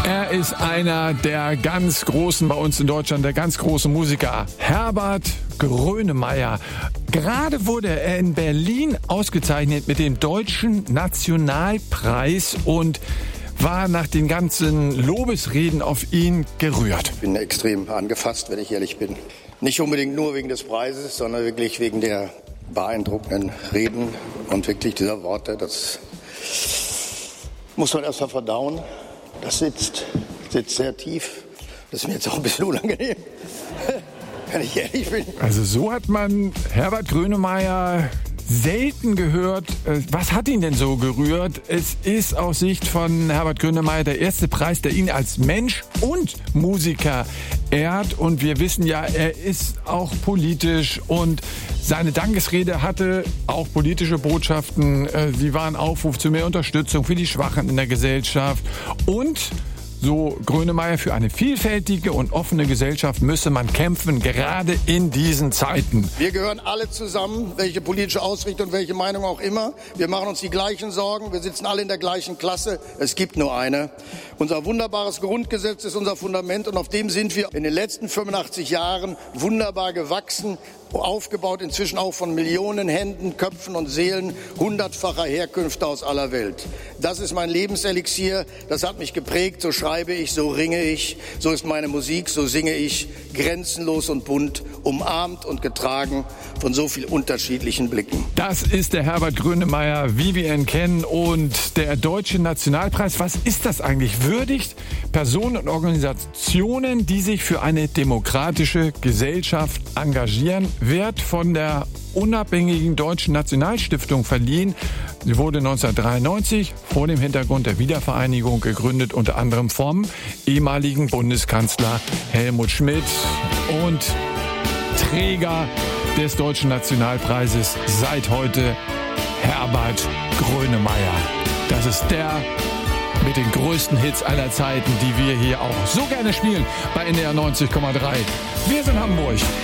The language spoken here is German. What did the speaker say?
Er ist einer der ganz Großen bei uns in Deutschland, der ganz große Musiker, Herbert Grönemeyer. Gerade wurde er in Berlin ausgezeichnet mit dem Deutschen Nationalpreis und war nach den ganzen Lobesreden auf ihn gerührt. Ich bin extrem angefasst, wenn ich ehrlich bin. Nicht unbedingt nur wegen des Preises, sondern wirklich wegen der beeindruckenden Reden und wirklich dieser Worte. Das muss man erst mal verdauen. Das sitzt sehr tief. Das ist mir jetzt auch ein bisschen unangenehm, wenn ich ehrlich bin. Also so hat man Herbert Grönemeyer selten gehört. Was hat ihn denn so gerührt? Es ist aus Sicht von Herbert Grönemeyer der erste Preis, der ihn als Mensch und Musiker ehrt. Und wir wissen ja, er ist auch politisch und seine Dankesrede hatte auch politische Botschaften. Sie waren Aufruf zu mehr Unterstützung für die Schwachen in der Gesellschaft und so Grönemeyer, für eine vielfältige und offene Gesellschaft müsse man kämpfen, gerade in diesen Zeiten. Wir gehören alle zusammen, welche politische Ausrichtung, welche Meinung auch immer. Wir machen uns die gleichen Sorgen, wir sitzen alle in der gleichen Klasse. Es gibt nur eine. Unser wunderbares Grundgesetz ist unser Fundament und auf dem sind wir in den letzten 85 Jahren wunderbar gewachsen, aufgebaut inzwischen auch von Millionen Händen, Köpfen und Seelen hundertfacher Herkünfte aus aller Welt. Das ist mein Lebenselixier, das hat mich geprägt, so schreibe ich, so ringe ich, so ist meine Musik, so singe ich, grenzenlos und bunt, umarmt und getragen von so vielen unterschiedlichen Blicken. Das ist der Herbert Grönemeyer, wie wir ihn kennen, und der Deutsche Nationalpreis. Was ist das eigentlich? Würdigt Personen und Organisationen, die sich für eine demokratische Gesellschaft engagieren, wird von der unabhängigen Deutschen Nationalstiftung verliehen. Sie wurde 1993 vor dem Hintergrund der Wiedervereinigung gegründet, unter anderem vom ehemaligen Bundeskanzler Helmut Schmidt und Träger des Deutschen Nationalpreises seit heute Herbert Grönemeyer. Das ist der mit den größten Hits aller Zeiten, die wir hier auch so gerne spielen bei NDR 90,3. Wir sind Hamburg.